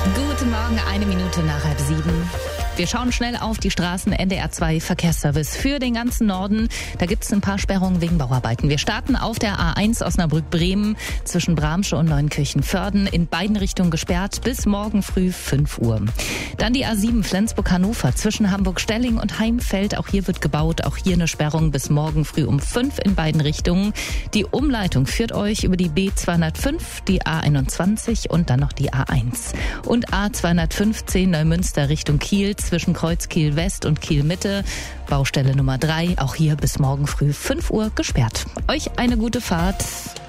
Guten Morgen, 7:01. Wir schauen schnell auf die Straßen. NDR 2 Verkehrsservice für den ganzen Norden. Da gibt es ein paar Sperrungen wegen Bauarbeiten. Wir starten auf der A1 Osnabrück-Bremen zwischen Bramsche und Neunkirchen-Vörden. In beiden Richtungen gesperrt bis morgen früh 5 Uhr. Dann die A7 Flensburg-Hannover zwischen Hamburg-Stelling und Heimfeld. Auch hier wird gebaut. Auch hier eine Sperrung bis morgen früh um 5 in beiden Richtungen. Die Umleitung führt euch über die B205, die A21 und dann noch die A1. Und A215 Neumünster Richtung Kiel zwischen Kreuzkiel West und Kiel Mitte. Baustelle Nummer 3, auch hier bis morgen früh 5 Uhr gesperrt. Euch eine gute Fahrt.